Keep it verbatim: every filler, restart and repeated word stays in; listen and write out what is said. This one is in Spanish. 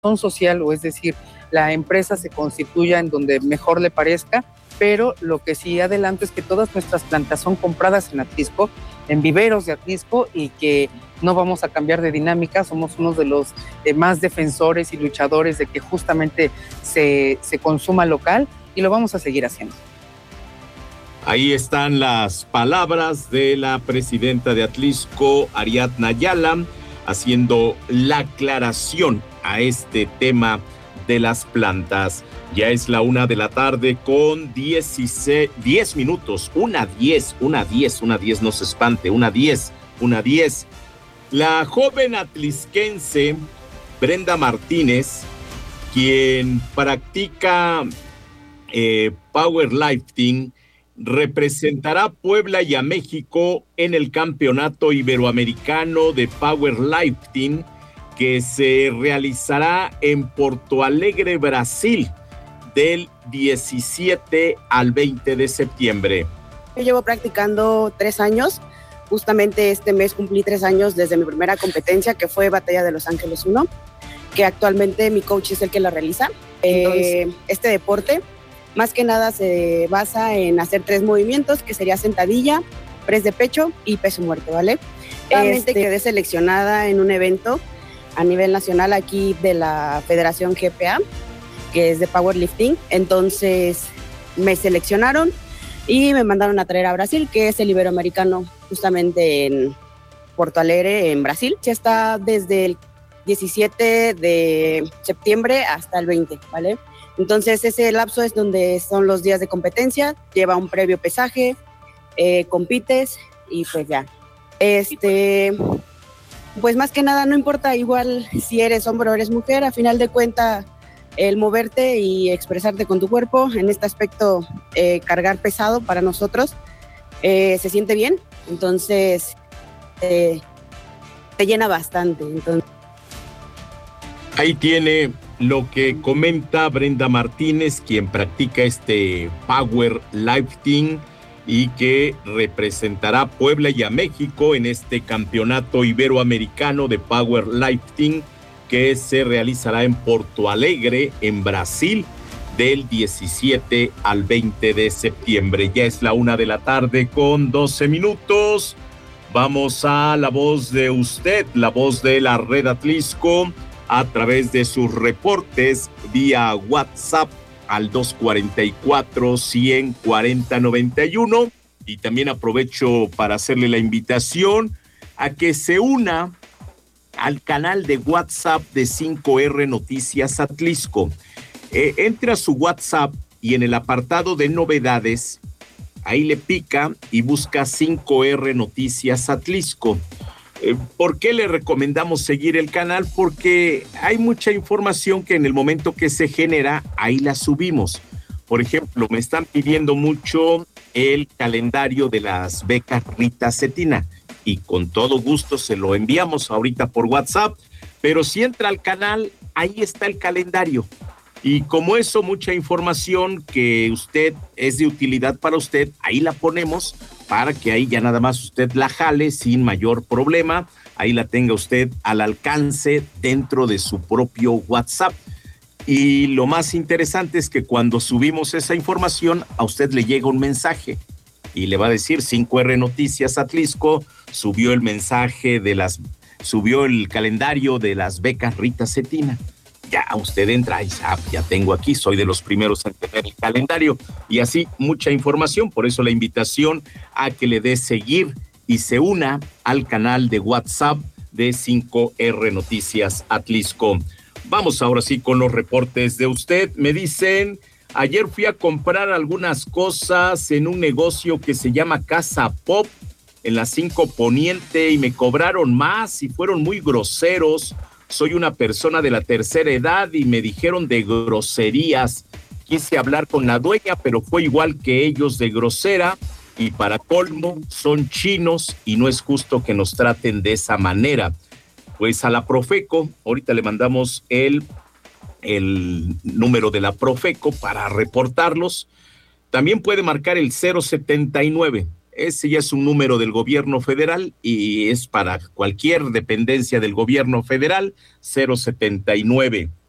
social, o es decir, la empresa se constituya en donde mejor le parezca, pero lo que sí adelanto es que todas nuestras plantas son compradas en Atlisco, en viveros de Atlisco, y que no vamos a cambiar de dinámica. Somos uno de los eh, más defensores y luchadores de que justamente se, se consuma local, y lo vamos a seguir haciendo. Ahí están las palabras de la presidenta de Atlisco, Ariadna Ayala, haciendo la aclaración a este tema de las plantas. Ya es la una de la tarde con dieciséis, diez minutos, una diez, una diez, una diez, no se espante, una diez, una diez. La joven atlisquense Brenda Martínez, quien practica eh, powerlifting, representará a Puebla y a México en el Campeonato Iberoamericano de Powerlifting, que se realizará en Porto Alegre, Brasil, del diecisiete al veinte de septiembre. Yo llevo practicando tres años. Justamente este mes cumplí tres años desde mi primera competencia, que fue Batalla de Los Ángeles uno, que actualmente mi coach es el que la realiza. Eh, este deporte más que nada se basa en hacer tres movimientos, que sería sentadilla, press de pecho y peso muerto, ¿vale? Este, quedé seleccionada en un evento a nivel nacional aquí de la Federación G P A, que es de powerlifting. Entonces me seleccionaron y me mandaron a traer a Brasil, que es el Iberoamericano, justamente en Porto Alegre, en Brasil. Ya está desde el diecisiete de septiembre hasta el veinte, ¿vale? Entonces ese lapso es donde son los días de competencia, lleva un previo pesaje, eh, compites y pues ya. Este, pues más que nada no importa igual si eres hombre o eres mujer, a final de cuentas el moverte y expresarte con tu cuerpo, en este aspecto eh, cargar pesado para nosotros eh, se siente bien, entonces eh, te llena bastante. Entonces... Ahí tiene lo que comenta Brenda Martínez, quien practica este powerlifting y que representará a Puebla y a México en este Campeonato Iberoamericano de Powerlifting, que se realizará en Porto Alegre, en Brasil, del diecisiete al veinte de septiembre. Ya es la una de la tarde con doce minutos. Vamos a la voz de usted, la voz de la Red Atlisco, a través de sus reportes vía WhatsApp al dos cuatro cuatro, cien, cuarenta, noventa y uno. Y también aprovecho para hacerle la invitación a que se una al canal de WhatsApp de cinco erre Noticias Atlisco. Eh, entre a su WhatsApp y en el apartado de novedades, ahí le pica y busca cinco erre Noticias Atlisco. Eh, ¿Por qué le recomendamos seguir el canal? Porque hay mucha información que en el momento que se genera, ahí la subimos. Por ejemplo, me están pidiendo mucho el calendario de las becas Rita Cetina, y con todo gusto se lo enviamos ahorita por WhatsApp, pero si entra al canal, ahí está el calendario. Y como eso, mucha información que usted es de utilidad para usted, ahí la ponemos para que ahí ya nada más usted la jale sin mayor problema. Ahí la tenga usted al alcance dentro de su propio WhatsApp. Y lo más interesante es que cuando subimos esa información, a usted le llega un mensaje y le va a decir cinco erre Noticias Atlisco subió el mensaje de las, subió el calendario de las becas Rita Cetina. Ya usted entra y ya, ya tengo aquí, soy de los primeros en tener el calendario, y así mucha información. Por eso la invitación a que le dé seguir y se una al canal de WhatsApp de cinco erre Noticias Atlisco. Vamos ahora sí con los reportes de usted. Me dicen, ayer fui a comprar algunas cosas en un negocio que se llama Casa Pop en la cinco Poniente y me cobraron más y fueron muy groseros. Soy una persona de la tercera edad y me dijeron de groserías. Quise hablar con la dueña, pero fue igual que ellos de grosera. Y para colmo, son chinos y no es justo que nos traten de esa manera. Pues a la Profeco, ahorita le mandamos el, el número de la Profeco para reportarlos. También puede marcar el cero setenta y nueve. Ese ya es un número del gobierno federal y es para cualquier dependencia del gobierno federal, cero setenta y nueve.